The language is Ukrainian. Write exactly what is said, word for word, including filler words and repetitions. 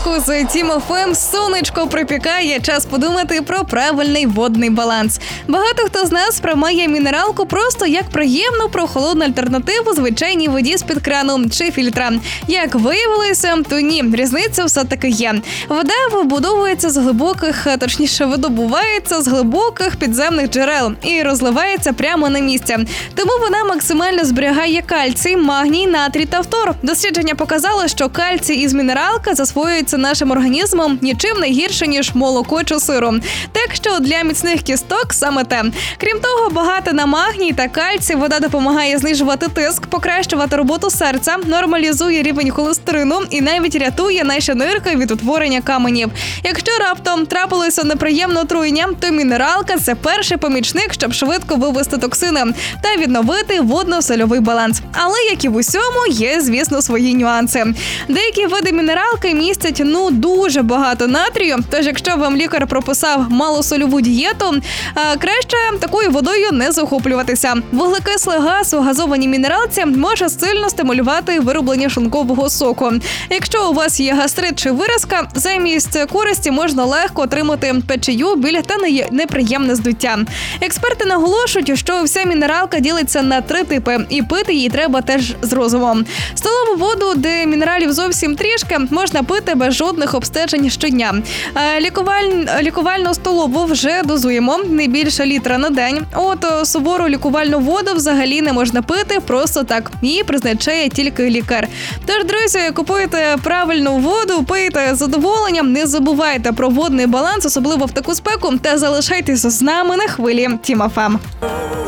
З Тімофем сонечко припікає, час подумати про правильний водний баланс. Багато хто з нас сприймає мінералку просто як приємну прохолодну альтернативу звичайній воді з-під крану чи фільтра. Як виявилося, то ні, різниця все-таки є. Вода вибудовується з глибоких, точніше видобувається з глибоких підземних джерел і розливається прямо на місці. Тому вона максимально зберігає кальцій, магній, натрій та фтор. Дослідження показало, що кальцій із мінералки засвоюється нашим організмом нічим не гірше, ніж молоко чи сиру. Так що для міцних кісток саме те. Крім того, багата на магній та кальцій, вода допомагає знижувати тиск, покращувати роботу серця, нормалізує рівень холестерину і навіть рятує наші нирки від утворення каменів. Якщо раптом трапилося неприємне отруєння, то мінералка – це перший помічник, щоб швидко вивести токсини та відновити водно-сольовий баланс. Але, як і в усьому, є, звісно, свої нюанси. Деякі види мінералки містять ну дуже багато натрію, тож якщо вам лікар прописав малосольову дієту, краще такою водою не захоплюватися. Вуглекислий газ у газованій мінералці може сильно стимулювати вироблення шлункового соку. Якщо у вас є гастрит чи виразка, замість користі можна легко отримати печію, біль та неприємне здуття. Експерти наголошують, що вся мінералка ділиться на три типи, і пити її треба теж з розумом. Столову воду, де мінералів зовсім трішки, можна пити без жодних обстежень щодня. Лікуваль... Лікувальну столову вже дозуємо, не більше літра на день. От сувору лікувальну воду взагалі не можна пити просто так. Її призначає тільки лікар. Тож, друзі, купуйте правильну воду, пийте з задоволенням, не забувайте про водний баланс, особливо в таку спеку, та залишайтеся з нами на хвилі Тім еф ем.